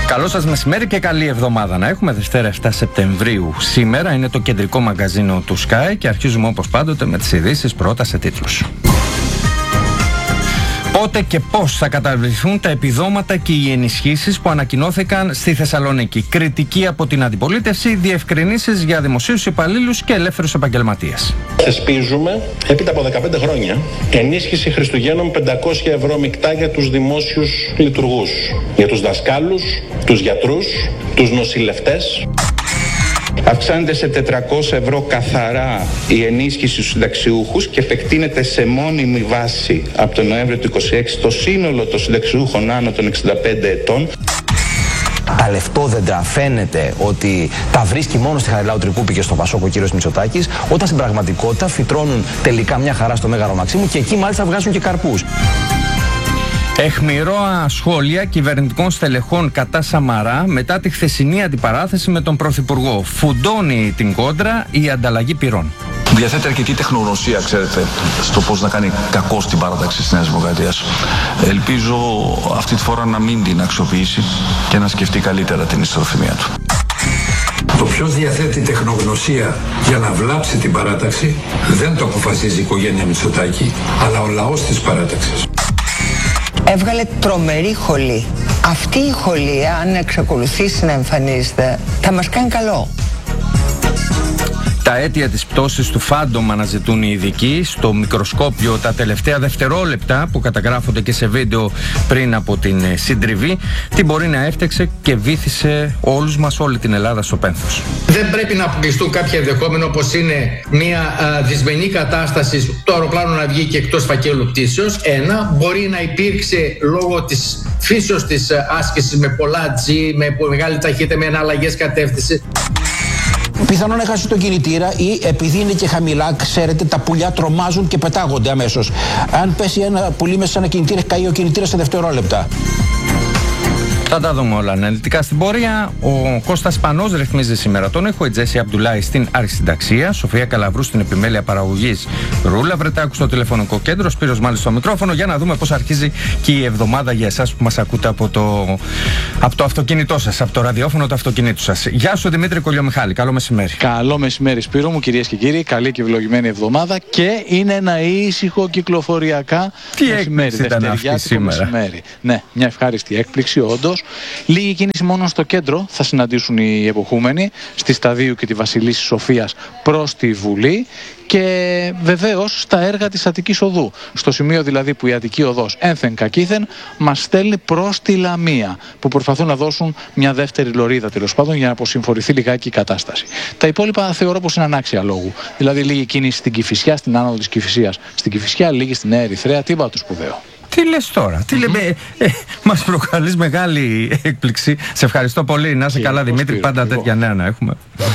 Καλό σας μεσημέρι και καλή εβδομάδα να έχουμε. Δευτέρα 7 Σεπτεμβρίου σήμερα είναι το κεντρικό μαγκαζίνο του Sky και αρχίζουμε όπως πάντοτε με τις ειδήσεις πρώτα σε τίτλους. Πότε και πώς θα καταβληθούν τα επιδόματα και οι ενισχύσεις που ανακοινώθηκαν στη Θεσσαλονίκη? Κριτική από την αντιπολίτευση, διευκρινήσεις για δημοσίους υπαλλήλους και ελεύθερους επαγγελματίες. Θεσπίζουμε έπειτα από 15 χρόνια ενίσχυση Χριστουγέννων 500 ευρώ μεικτά για τους δημόσιους λειτουργούς, για τους δασκάλους, τους γιατρούς, τους νοσηλευτές. Αυξάνεται σε 400 ευρώ καθαρά η ενίσχυση στους συνταξιούχους και επεκτείνεται σε μόνιμη βάση από τον Νοέμβριο του 2026 το σύνολο των συνταξιούχων άνω των 65 ετών. Τα λεφτόδεντρα φαίνεται ότι τα βρίσκει μόνο στη Χαριλάου Τρικούπη και στο Πασόκ ο κύριος Μητσοτάκης, όταν στην πραγματικότητα φυτρώνουν τελικά μια χαρά στο Μέγαρο Μαξίμου και εκεί μάλιστα βγάζουν και καρπούς. Εχμηρό σχόλια κυβερνητικών στελεχών κατά Σαμαρά μετά τη χθεσινή αντιπαράθεση με τον Πρωθυπουργό. Φουντώνει την κόντρα η ανταλλαγή πυρών. Διαθέτει αρκετή τεχνογνωσία, ξέρετε, στο πώς να κάνει κακό στην παράταξη της Νέας Δημοκρατίας. Ελπίζω αυτή τη φορά να μην την αξιοποιήσει και να σκεφτεί καλύτερα την ιστεροφημία του. Το ποιος διαθέτει τεχνογνωσία για να βλάψει την παράταξη δεν το αποφασίζει η οικογένεια Μητσοτάκη, αλλά ο λαός της παράταξης. Έβγαλε τρομερή χολή. Αυτή η χολή, αν εξακολουθήσει να εμφανίζεται, θα μας κάνει καλό. Τα αίτια της πτώσης του Φάντομ αναζητούν οι ειδικοί στο μικροσκόπιο τα τελευταία δευτερόλεπτα που καταγράφονται και σε βίντεο πριν από την συντριβή. Τι μπορεί να έφτιαξε και βύθισε όλους μας, όλη την Ελλάδα στο πένθος. Δεν πρέπει να αποκλειστούν κάποια ενδεχόμενα, όπως είναι μια δυσμενή κατάσταση του αεροπλάνου να βγει και εκτός φακέλου πτήσεως. Ένα, μπορεί να υπήρξε λόγω της φύσεως της άσκησης με πολλά G, με μεγάλη ταχύτητα, με εναλλαγές κατεύθυνση. Πιθανόν να χάσει τον κινητήρα ή επειδή είναι και χαμηλά, ξέρετε, τα πουλιά τρομάζουν και πετάγονται αμέσως. Αν πέσει ένα πουλί μέσα σε ένα κινητήρα, καεί ο κινητήρας σε δευτερόλεπτα. Θα τα δούμε όλα αναλυτικά στην πορεία. Ο Κώστας Πανός ρυθμίζει σήμερα τον ήχο, η Τζέσι Αμπτουλάη στην αρχισυνταξία, Σοφία Καλαβρού στην επιμέλεια παραγωγής, Ρούλα Βρετάκου στο τηλεφωνικό κέντρο, Σπύρος Μάλης στο μικρόφωνο, για να δούμε πώς αρχίζει και η εβδομάδα για εσάς που μας ακούτε από το αυτοκίνητό σας, από το ραδιόφωνο του αυτοκινήτου σας. Γεια σου Δημήτρη Κολιομιχάλη, καλό μεσημέρι. Καλό μεσημέρι Σπύρο μου, κυρίες και κύριοι, καλή και ευλογημένη εβδομάδα και είναι ένα ήσυχο κυκλοφοριακά μεσημέρι. Δευτεριάτικο σήμερα. Ναι, μια ευχάριστη έκπληξη όντως. Λίγη κίνηση μόνο στο κέντρο θα συναντήσουν οι εποχούμενοι, στη Σταδίου και τη Βασιλίσσης Σοφίας προς τη Βουλή και βεβαίως στα έργα της Αττικής Οδού. Στο σημείο δηλαδή που η Αττική Οδός ένθεν κακήθεν μας στέλνει προς τη Λαμία, που προσπαθούν να δώσουν μια δεύτερη λωρίδα τέλος πάντων για να αποσυμφορηθεί λιγάκι η κατάσταση. Τα υπόλοιπα θεωρώ πως είναι ανάξια λόγου. Δηλαδή λίγη κίνηση στην Κηφισιά, στην άνοδο της Κηφισίας. Στην Κηφισιά, λίγη στη Νέα Ερυθρέα, τίποτα το σπουδαίο. Τι λες τώρα, μας προκαλείς μεγάλη έκπληξη. Σε ευχαριστώ πολύ, να είσαι καλά Δημήτρη, πάντα τέτοια νέα να έχουμε.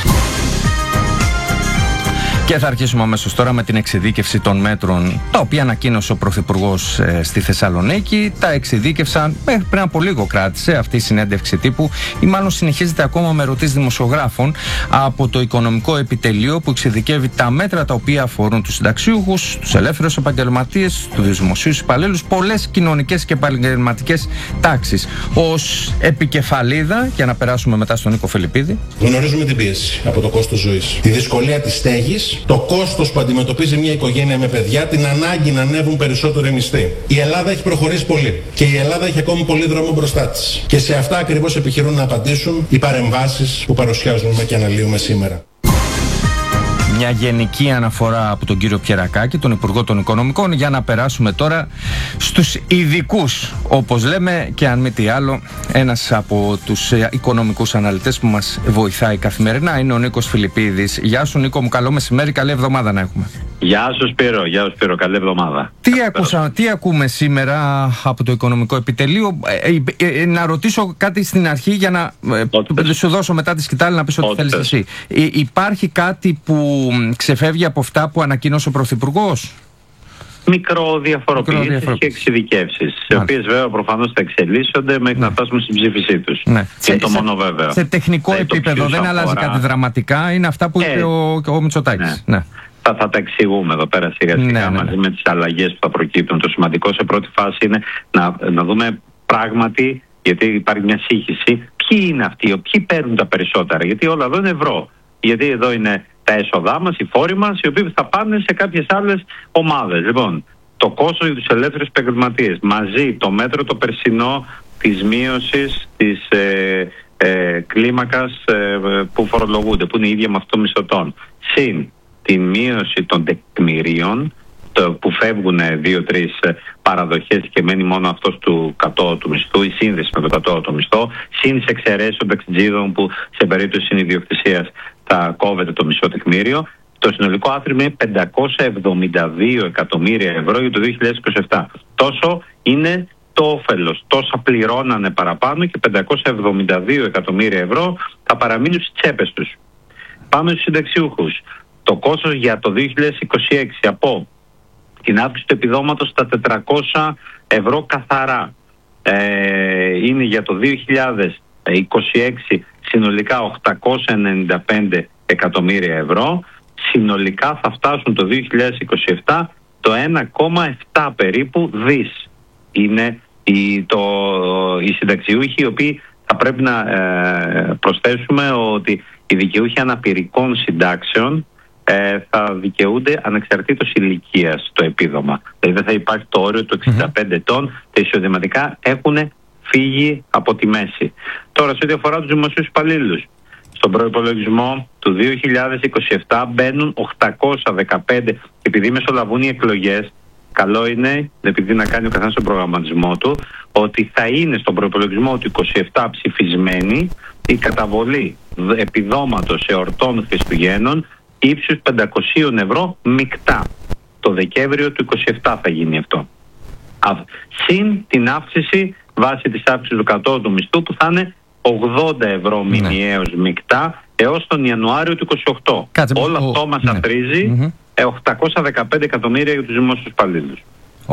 Και θα αρχίσουμε αμέσως τώρα με την εξειδίκευση των μέτρων τα οποία ανακοίνωσε ο Πρωθυπουργός στη Θεσσαλονίκη. Τα εξειδίκευσαν πριν από λίγο, κράτησε αυτή η συνέντευξη τύπου, ή μάλλον συνεχίζεται ακόμα με ερωτήσεις δημοσιογράφων από το Οικονομικό Επιτελείο, που εξειδικεύει τα μέτρα τα οποία αφορούν τους συνταξιούχους, τους ελεύθερους επαγγελματίες, τους δημοσίους υπαλλήλους, πολλές κοινωνικές και επαγγελματικές τάξεις. Ως επικεφαλίδα, για να περάσουμε μετά στον Νίκο Φελιππίδη. Γνωρίζουμε την πίεση από το κόστος ζωής, τη δυσκολία της στέγης, το κόστος που αντιμετωπίζει μια οικογένεια με παιδιά, την ανάγκη να ανέβουν περισσότερο οι μισθοί. Η Ελλάδα έχει προχωρήσει πολύ και η Ελλάδα έχει ακόμη πολύ δρόμο μπροστά της. Και σε αυτά ακριβώς επιχειρούν να απαντήσουν οι παρεμβάσεις που παρουσιάζουμε και αναλύουμε σήμερα. Μια γενική αναφορά από τον κύριο Πιερακάκη, τον Υπουργό των Οικονομικών, για να περάσουμε τώρα στους ειδικούς, όπως λέμε, και αν μη τι άλλο, ένας από τους οικονομικούς αναλυτές που μας βοηθάει καθημερινά είναι ο Νίκος Φιλιππίδης. Γεια σου Νίκο μου, καλό μεσημέρι, καλή εβδομάδα να έχουμε. Γεια σου Σπύρο, καλή εβδομάδα. Τι ακούμε σήμερα από το Οικονομικό Επιτελείο? Να ρωτήσω κάτι στην αρχή για να σου δώσω μετά τη σκητάλη να πεις ό,τι θέλεις εσύ. Υπάρχει κάτι που ξεφεύγει από αυτά που ανακοίνωσε ο Πρωθυπουργός? Μικροδιαφοροποιήσεις και εξειδικεύσεις, οι οποίες βέβαια προφανώς θα εξελίσσονται μέχρι να φτάσουμε στην ψήφισή τους. Ναι. Είναι το μόνο βέβαιο. Σε τεχνικό επίπεδο δεν αλλάζει κάτι δραματικά, είναι αυτά που είπε ο Μητσοτάκης. Ναι. Θα τα εξηγούμε εδώ πέρα σιγά σιγά μαζί με τις αλλαγές που θα προκύπτουν. Το σημαντικό σε πρώτη φάση είναι να δούμε πράγματι, γιατί υπάρχει μια σύγχυση, Ποιοι είναι αυτοί, ποιοι παίρνουν τα περισσότερα? Γιατί όλα εδώ είναι ευρώ. Γιατί εδώ είναι τα έσοδά μας, οι φόροι μας, οι οποίοι θα πάνε σε κάποιες άλλες ομάδες. Λοιπόν, το κόστος για τους ελεύθερους επαγγελματίες, μαζί το μέτρο το περσινό της μείωσης της κλίμακας που φορολογούνται, που είναι η ίδια με αυτό μισθωτών, συν τη μείωση των τεκμηρίων, που φεύγουν 2-3 παραδοχές και μένει μόνο αυτός του κατώτατου μισθού, η σύνδεση με το κατώτατο μισθό, συν τις εξαιρέσεις των ταξιτζίδων που σε περίπτωση συνειδιοκτησίας θα κόβεται το μισό τεκμήριο, το συνολικό άθροιμο είναι 572 εκατομμύρια ευρώ για το 2027. Τόσο είναι το όφελος. Τόσα πληρώνανε παραπάνω και 572 εκατομμύρια ευρώ θα παραμείνουν στις τσέπες τους. Πάμε στους συνταξιούχους. Το κόστος για το 2026 από την αύξηση του επιδόματος στα 400 ευρώ καθαρά είναι για το 2026 συνολικά 895 εκατομμύρια ευρώ. Συνολικά θα φτάσουν το 2027 το 1,7 περίπου δις. Είναι οι συνταξιούχοι, οι οποίοι θα πρέπει να προσθέσουμε ότι οι δικαιούχοι αναπηρικών συντάξεων θα δικαιούνται ανεξαρτήτως ηλικίας το επίδομα. Δηλαδή δεν θα υπάρχει το όριο του 65 ετών, τα εισοδηματικά έχουν φύγει από τη μέση. Τώρα, σε ό,τι αφορά τους δημοσίους υπαλλήλους, στον προϋπολογισμό του 2027 μπαίνουν 815, επειδή μεσολαβούν οι εκλογές. Καλό είναι, επειδή να κάνει ο καθένας τον προγραμματισμό του, ότι θα είναι στον προϋπολογισμό του 27 ψηφισμένη η καταβολή επιδόματος εορτών Χριστουγέννων ύψους 500 ευρώ μεικτά. Το Δεκέμβριο του 27 θα γίνει αυτό. Συν την αύξηση βάσει της αύξησης του κατώτατου μισθού που θα είναι 80 ευρώ μηνιαίως μεικτά έως τον Ιανουάριο του 28. Όλο αυτό μας αφρίζει 815 εκατομμύρια για τους δημόσιους υπαλλήλους.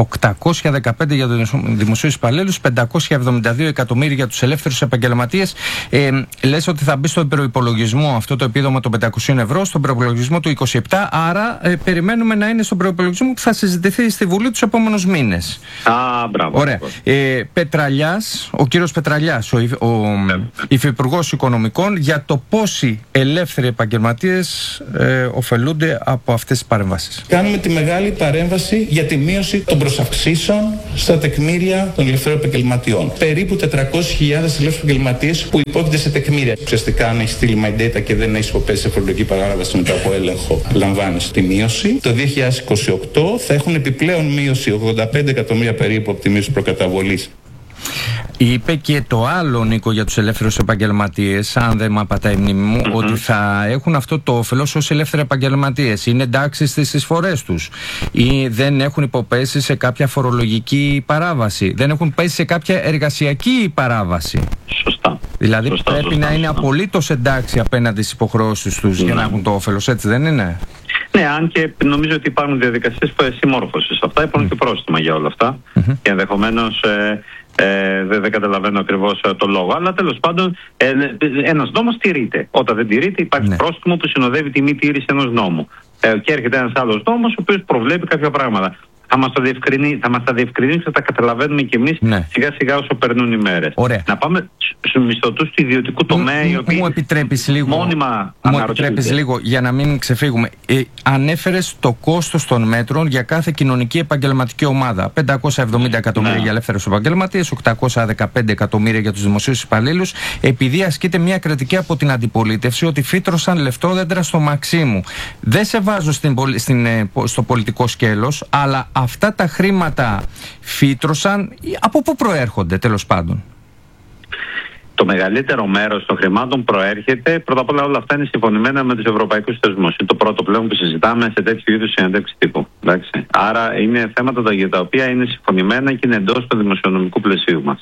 815 για τους δημοσίους υπαλλήλους, 572 εκατομμύρια για τους ελεύθερους επαγγελματίες. Λες ότι θα μπει στον προϋπολογισμό αυτό το επίδομα των 500 ευρώ, στον προϋπολογισμό του 27, άρα περιμένουμε να είναι στον προϋπολογισμό που θα συζητηθεί στη Βουλή τους επόμενους μήνες. Μπράβο. Ωραία. Πετραλιάς, ο κύριος Πετραλιάς, ο υφυπουργός Οικονομικών, για το πόσοι ελεύθεροι επαγγελματίες ωφελούνται από αυτές τις παρεμβάσεις. Κάνουμε τη μεγάλη παρέμβαση για τη μείωση των προσαυξήσεων στα τεκμήρια των ελευθέρων επαγγελματιών. Περίπου 400.000 ελεύθερους επαγγελματίες που υπόκειται σε τεκμήρια. Ουσιαστικά, αν έχει στείλει my data και δεν έχει υποπέσει σε φορολογική παράβαση μετά από έλεγχο, λαμβάνει τη μείωση. Το 2028 θα έχουν επιπλέον μείωση 85 εκατομμύρια περίπου από τη μείωση προκαταβολής. Είπε και το άλλο, Νίκο, για τους ελεύθερους επαγγελματίες, αν δεν μ' απατάει η μνήμη μου, ότι θα έχουν αυτό το όφελος ως ελεύθεροι επαγγελματίες. Είναι εντάξει στις εισφορές τους ή δεν έχουν υποπέσει σε κάποια φορολογική παράβαση, δεν έχουν πέσει σε κάποια εργασιακή παράβαση. Σωστά. Δηλαδή πρέπει να είναι απολύτως εντάξει απέναντι στις υποχρεώσεις τους για να έχουν το όφελος, έτσι δεν είναι? Ναι, αν και νομίζω ότι υπάρχουν διαδικασίες συμμόρφωσης. Αυτά υπάρχουν και πρόστιμα για όλα αυτά. Και ενδεχομένως δεν καταλαβαίνω ακριβώς το λόγο. Αλλά τέλος πάντων, ένας νόμος τηρείται. Όταν δεν τηρείται, υπάρχει πρόστιμο που συνοδεύει τη μη τήρηση ενός νόμου. Και έρχεται ένας άλλος νόμος, ο οποίος προβλέπει κάποια πράγματα. Θα μας τα διευκρινίσει, θα τα καταλαβαίνουμε κι εμείς σιγά σιγά όσο περνούν οι μέρες. Ωραία. Να πάμε στους μισθωτούς του ιδιωτικού τομέα, οι οποίοι μου επιτρέπεις λίγο, μόνιμα αναρωτιούνται. Λίγο, για να μην ξεφύγουμε. Ανέφερες το κόστος των μέτρων για κάθε κοινωνική επαγγελματική ομάδα. 570 εκατομμύρια για ελεύθερους επαγγελματίες, 815 εκατομμύρια για τους δημοσίους υπαλλήλους. Επειδή ασκείται μια κριτική από την αντιπολίτευση ότι φύτρωσαν λεφτόδεντρα στο Μαξίμου. Δεν σε βάζω στο πολιτικό σκέλος, αλλά αυτά τα χρήματα φύτρωσαν, από πού προέρχονται τέλος πάντων? Το μεγαλύτερο μέρος των χρημάτων προέρχεται, πρώτα απ' όλα αυτά είναι συμφωνημένα με τους ευρωπαϊκούς θεσμούς. Είναι το πρώτο πλέον που συζητάμε σε τέτοιου είδους συνεντεύξεις τύπου. Εντάξει. Άρα είναι θέματα για τα οποία είναι συμφωνημένα και είναι εντός του δημοσιονομικού πλαισίου μας.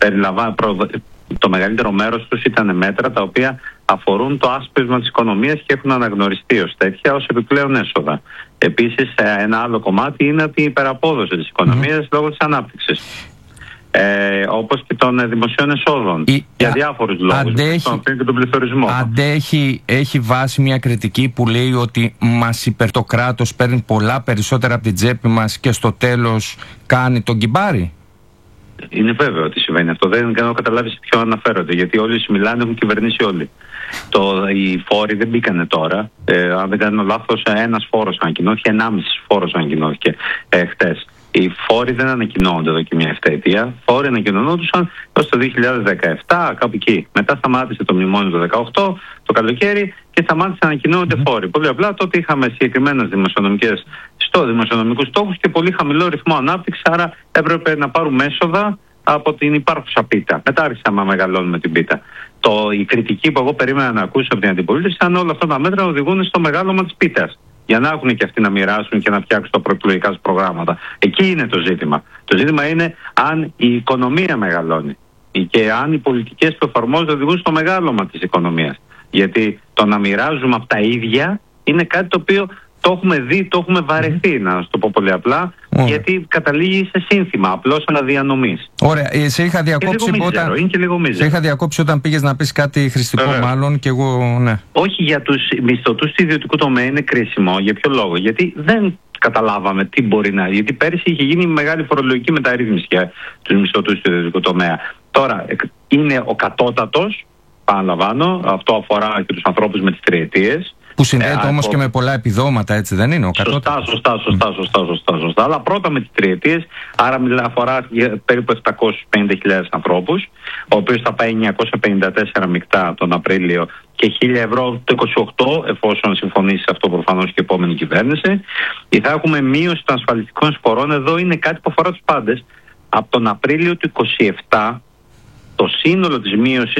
Το μεγαλύτερο μέρος τους ήταν μέτρα τα οποία αφορούν το άσπρισμα της οικονομίας και έχουν αναγνωριστεί ως τέτοια, ως επιπλέον έσοδα. Επίσης, ένα άλλο κομμάτι είναι ότι η υπεραπόδοση της οικονομίας λόγω της ανάπτυξης. Όπως και των δημοσίων εσόδων για διάφορους λόγους, και τον πληθωρισμό. Έχει βάσει μια κριτική που λέει ότι το κράτος παίρνει πολλά περισσότερα από την τσέπη μας και στο τέλος κάνει τον κυμπάρι. Είναι βέβαιο ότι συμβαίνει αυτό. Δεν κάνω καταλάβει σε ποιο αναφέρονται. Γιατί όλοι μιλάνε, έχουν κυβερνήσει όλοι. Οι φόροι δεν μπήκανε τώρα. Αν δεν κάνω λάθος, ένας φόρος ανακοινώθηκε, 1,5 φόρος ανακοινώθηκε χτες. Οι φόροι δεν ανακοινώνονται εδώ και μια ευταετία. Φόροι ανακοινωνόντουσαν έως το 2017, κάπου εκεί. Μετά σταμάτησε το μνημόνιο το 2018, το καλοκαίρι, και σταμάτησε να ανακοινώνονται φόροι. Πολύ απλά τότε είχαμε συγκεκριμένους δημοσιονομικούς στόχους και πολύ χαμηλό ρυθμό ανάπτυξης, άρα έπρεπε να πάρουμε έσοδα από την υπάρχουσα πίτα. Μετά άρχισαμε να μεγαλώνουμε την πίτα. Η κριτική που εγώ περίμενα να ακούσω από την αντιπολίτευση ήταν όλα αυτά τα μέτρα οδηγούν στο μεγάλωμα της πίτας. Για να έχουν και αυτοί να μοιράσουν και να φτιάξουν τα προεκλογικά τους προγράμματα. Εκεί είναι το ζήτημα. Το ζήτημα είναι αν η οικονομία μεγαλώνει και αν οι πολιτικές που εφαρμόζονται οδηγούν στο μεγάλωμα της οικονομίας. Γιατί το να μοιράζουμε από τα ίδια είναι κάτι το οποίο το έχουμε δει, το έχουμε βαρεθεί, να σου το πω πολύ απλά, γιατί καταλήγει σε σύνθημα, απλώς αναδιανομής. Ωραία, σε είχα διακόψει όταν πήγες να πεις κάτι χρηστικό, μάλλον, και εγώ, ναι. Όχι, για τους μισθωτούς του ιδιωτικού τομέα είναι κρίσιμο. Για ποιο λόγο? Γιατί δεν καταλάβαμε τι μπορεί να... Γιατί πέρυσι είχε γίνει μεγάλη φορολογική μεταρρύθμιση για τους μισθωτούς του ιδιωτικού τομέα. Τώρα είναι ο κατώτατος, παραλαμβάνω, αυτό αφορά και τους ανθρώπους με τις τριετίες. Που συνδέεται όμως και με πολλά επιδόματα, έτσι δεν είναι? Σωστά. Αλλά πρώτα με τις τριετίες, άρα αφορά περίπου 750.000 ανθρώπους, ο οποίος θα πάει 954 μεικτά τον Απρίλιο και 1.000 ευρώ το 28, εφόσον συμφωνήσει αυτό προφανώς και η επόμενη κυβέρνηση. Θα έχουμε μείωση των ασφαλιστικών εισφορών. Εδώ είναι κάτι που αφορά τους πάντες. Από τον Απρίλιο του 27, το σύνολο της μείωσης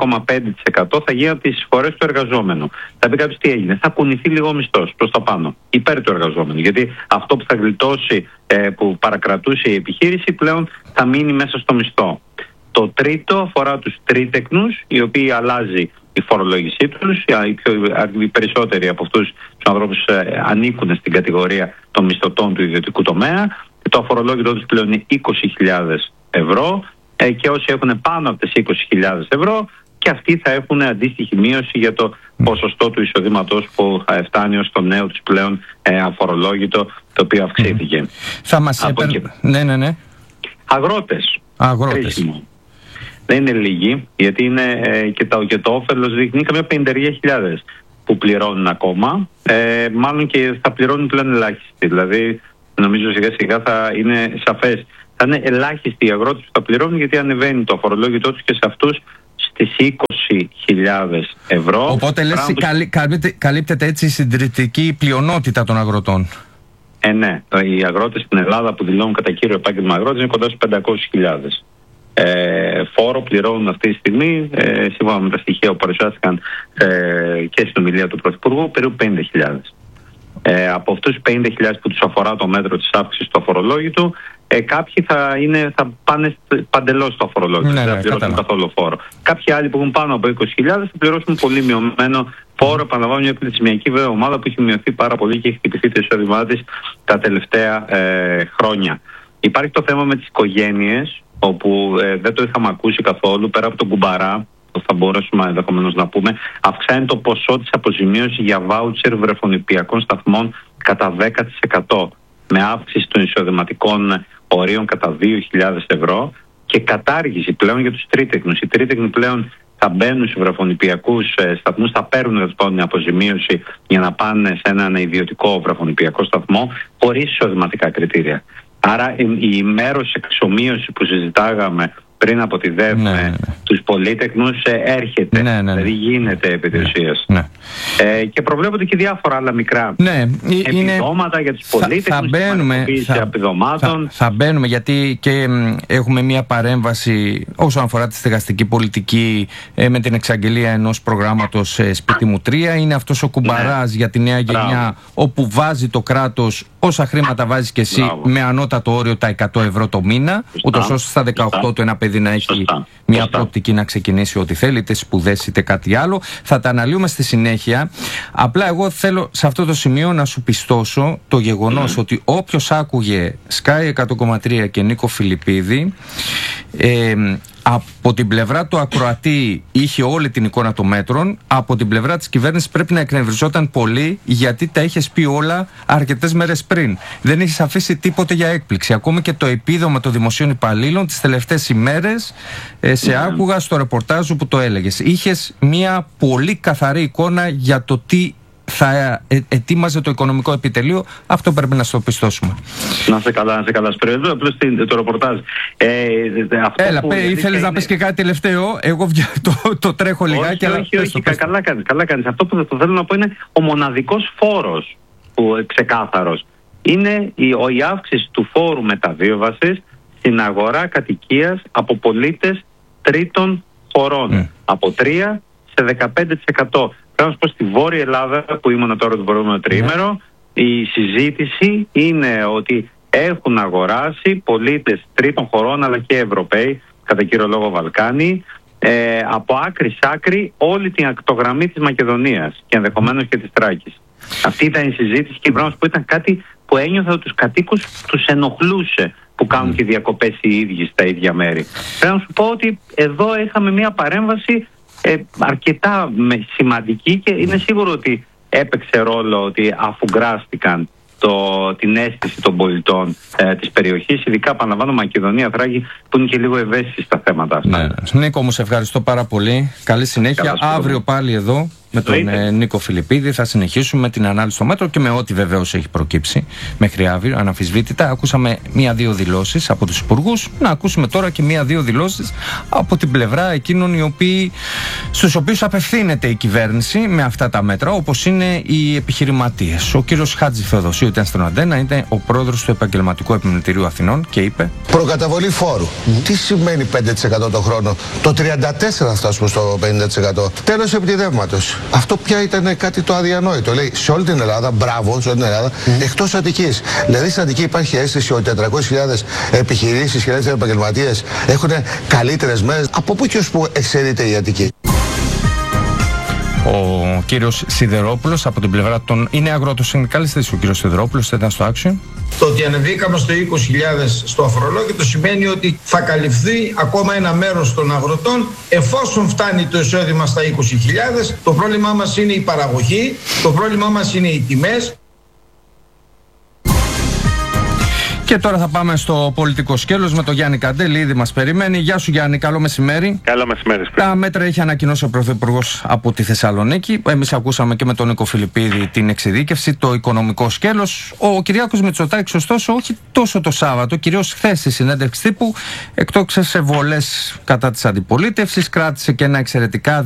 0,5% θα γίνει από τις εισφορές του εργαζόμενου. Θα πει κάποιος τι έγινε? Θα κουνηθεί λίγο ο μισθός προς τα πάνω, υπέρ του εργαζόμενου. Γιατί αυτό που θα γλιτώσει, που παρακρατούσε η επιχείρηση, πλέον θα μείνει μέσα στο μισθό. Το τρίτο αφορά τους τρίτεκνους, οι οποίοι αλλάζει η φορολόγησή τους. Οι περισσότεροι από αυτούς τους ανθρώπους ανήκουν στην κατηγορία των μισθωτών του ιδιωτικού τομέα. Το αφορολόγητό τους πλέον είναι 20.000 ευρώ. Και όσοι έχουν πάνω από τις 20.000 ευρώ, και αυτοί θα έχουν αντίστοιχη μείωση για το ποσοστό του εισοδήματος που θα φτάνει ως το νέο τους πλέον αφορολόγητο, το οποίο αυξήθηκε. Θα μας Ναι. Αγρότες. Χρήσιμο. Δεν είναι λίγοι, γιατί είναι και το όφελος δείχνει καμιά 50.000 που πληρώνουν ακόμα, μάλλον και θα πληρώνουν πλέον ελάχιστη. Δηλαδή, νομίζω σιγά σιγά θα είναι σαφές. Θα είναι ελάχιστοι οι αγρότες που θα πληρώνουν, γιατί ανεβαίνει το αφορολόγητό τους και σε αυτούς στις 20.000 ευρώ. Οπότε λες καλύπτεται έτσι η συντηρητική πλειονότητα των αγροτών. Ναι. Οι αγρότες στην Ελλάδα που δηλώνουν κατά κύριο επάγγελμα αγρότες είναι κοντά στους 500.000. Φόρο πληρώνουν αυτή τη στιγμή, σύμφωνα με τα στοιχεία που παρουσιάστηκαν και στην ομιλία του Πρωθυπουργού, περίπου 50.000. Από αυτούς τους 50.000 που τους αφορά το μέτρο της αύξησης του αφορολόγητου, κάποιοι θα πάνε παντελώς στο αφορολόγητο, δεν θα πληρώσουν καθόλου φόρο. Κάποιοι άλλοι που έχουν πάνω από 20.000 θα πληρώσουν πολύ μειωμένο φόρο. Επαναλαμβάνω, μια πληθυσμιακή βέβαια ομάδα που έχει μειωθεί πάρα πολύ και έχει χτυπηθεί το εισόδημά της τα τελευταία χρόνια. Υπάρχει το θέμα με τις οικογένειες, όπου δεν το είχαμε ακούσει καθόλου, πέρα από τον κουμπαρά, που θα μπορέσουμε ενδεχομένως να πούμε, αυξάνει το ποσό της αποζημίωσης για βάουτσερ βρεφονιπιακών σταθμών κατά 10%, με αύξηση των εισοδηματικών ορίων κατά 2.000 ευρώ και κατάργηση πλέον για τους τρίτεκνους. Οι τρίτεκνοι πλέον θα μπαίνουν στους βρεφονιπιακούς σταθμούς, θα παίρνουν την αποζημίωση για να πάνε σε έναν ιδιωτικό βρεφονιπιακό σταθμό χωρίς εισοδηματικά κριτήρια. Άρα η μέρος εξομοίωση που συζητάγαμε πριν από τη ΔΕΒ τους πολίτεκνους έρχεται, δηλαδή γίνεται επί της ουσίας. Και προβλέπονται και διάφορα άλλα μικρά επιδόματα για τους πολίτεκνους, θα μπαίνουμε, γιατί και έχουμε μια παρέμβαση όσον αφορά τη στεγαστική πολιτική με την εξαγγελία ενός προγράμματος Σπίτι μου 3. Είναι αυτός ο κουμπαράς για τη νέα γενιά, όπου βάζει το κράτος όσα χρήματα βάζεις και εσύ με ανώτατο όριο τα 100 ευρώ το μήνα, ούτως ώστε στα 18 του ένα παιδί να έχει μια προοπτική να ξεκινήσει ό,τι θέλει, είτε σπουδές είτε κάτι άλλο. Θα τα αναλύουμε στη συνέχεια. Απλά εγώ θέλω σε αυτό το σημείο να σου πιστώσω το γεγονός ότι όποιος άκουγε Sky 100,3 και Νίκο Φιλιππίδη, από την πλευρά του ακροατή είχε όλη την εικόνα των μέτρων, από την πλευρά της κυβέρνησης πρέπει να εκνευριζόταν πολύ, γιατί τα είχες πει όλα αρκετές μέρες πριν. Δεν είχες αφήσει τίποτε για έκπληξη. Ακόμη και το επίδομα των δημοσίων υπαλλήλων τις τελευταίες ημέρες σε άκουγα στο ρεπορτάζ που το έλεγες. Είχες μια πολύ καθαρή εικόνα για το τι θα ετοίμαζε το οικονομικό επιτελείο. Αυτό πρέπει να στο πιστώσουμε. Να σε καλά, Σπυρίδο. Απλώς το ρεπορτάζ. Έλα, ήθελες να πεις και κάτι τελευταίο? Εγώ το τρέχω λιγάκι. Όχι, καλά κάνεις. Αυτό που θα θέλω να πω είναι ο μοναδικός φόρος που ξεκάθαρος είναι η αύξηση του φόρου μεταβίβασης στην αγορά κατοικίας από πολίτες τρίτων χωρών. Από 3% σε 15%. Πρέπει να σου πω, στη Βόρεια Ελλάδα που ήμουν τώρα το προηγούμενο τριήμερο, η συζήτηση είναι ότι έχουν αγοράσει πολίτες τρίτων χωρών αλλά και Ευρωπαίοι, κατά κύριο λόγο Βαλκάνοι, από άκρη σ' άκρη όλη την ακτογραμμή της Μακεδονίας και ενδεχομένως και της Τράκης. Αυτή ήταν η συζήτηση και πρέπει να σου πω, ήταν κάτι που ένιωθα ότι τους κατοίκους τους ενοχλούσε που κάνουν και διακοπές οι ίδιοι στα ίδια μέρη. Πρέπει να σου πω ότι εδώ είχαμε μια παρέμβαση αρκετά σημαντική και είναι σίγουρο ότι έπαιξε ρόλο ότι αφουγκράστηκαν την αίσθηση των πολιτών της περιοχής, ειδικά επαναλαμβάνω Μακεδονία, Θράκη, που είναι και λίγο ευαίσθητη στα θέματα αυτά. Ναι. Νίκο, μου σε ευχαριστώ πάρα πολύ. Καλή συνέχεια. Αύριο πάλι εδώ με τον Νίκο Φιλιππίδη θα συνεχίσουμε με την ανάλυση των μέτρων και με ό,τι βεβαίως έχει προκύψει μέχρι αύριο, αναμφισβήτητα. Ακούσαμε 1-2 δηλώσεις από τους υπουργούς. Να ακούσουμε τώρα και 1-2 δηλώσεις από την πλευρά εκείνων στους οποίους απευθύνεται η κυβέρνηση με αυτά τα μέτρα, όπως είναι οι επιχειρηματίες. Ο κύριος Χάτζη Θεοδοσίου ήταν στον Αντένα, είναι ο πρόεδρος του Επαγγελματικού Επιμελητηρίου Αθηνών και είπε: προκαταβολή φόρου. Τι σημαίνει 5% το χρόνο? Το 34% θα φτάσουμε στο 50%. Τέλος επιτιδεύματος. Αυτό πια ήταν κάτι το αδιανόητο. Λέει σε όλη την Ελλάδα, μπράβο, σε όλη την Ελλάδα, εκτός Αττικής. Δηλαδή στην Αττική υπάρχει αίσθηση ότι 400.000 επιχειρήσεις και ελεύθεροι επαγγελματίες έχουν καλύτερες μέρες. Από πού και ως πού εξαιρείται η Αττική? Ο κύριος Σιδερόπουλος από την πλευρά των. Είναι αγροτοσυνδικαλιστής ο κύριος Σιδερόπουλος, ήταν στο Action. Το ότι ανεβήκαμε στο 20.000 στο αφορολόγητο σημαίνει ότι θα καλυφθεί ακόμα ένα μέρος των αγροτών εφόσον φτάνει το εισόδημα στα 20.000. Το πρόβλημά μας είναι η παραγωγή, το πρόβλημά μας είναι οι τιμές. Και τώρα θα πάμε στο πολιτικό σκέλος με τον Γιάννη Καντέλη, ήδη μας περιμένει. Γεια σου Γιάννη, καλό μεσημέρι. Καλό μεσημέρι. Τα μέτρα έχει ανακοινώσει ο Πρωθυπουργός από τη Θεσσαλονίκη. Εμείς ακούσαμε και με τον Νίκο Φιλιππίδη την εξειδίκευση, το οικονομικό σκέλος. Ο Κυριάκος Μητσοτάκης, ωστόσο, όχι τόσο το Σάββατο, κυρίως χθες στη συνέντευξη τύπου, εκτόξευσε βολές κατά της αντιπολίτευσης, κράτησε και ένα εξαιρετικά